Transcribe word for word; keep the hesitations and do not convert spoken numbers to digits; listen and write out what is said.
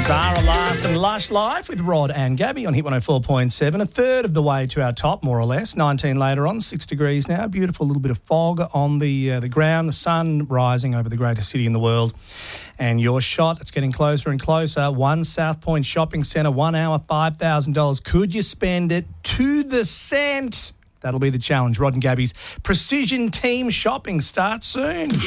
Zara Larson, Lush Life with Rod and Gabby on Hit one oh four point seven. A third of the way to our top, more or less. nineteen later on, six degrees now. Beautiful little bit of fog on the uh, the ground. The sun rising over the greatest city in the world. And your shot, it's getting closer and closer. One South Point Shopping Centre, one hour, five thousand dollars. Could you spend it to the cent? That'll be the challenge. Rod and Gabby's Precision Team Shopping starts soon.